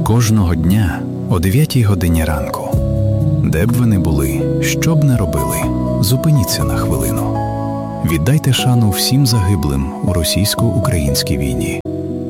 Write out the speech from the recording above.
Кожного дня о 9 годині ранку. Де б ви не були, що б не робили, зупиніться на хвилину. Віддайте шану всім загиблим у російсько-українській війні.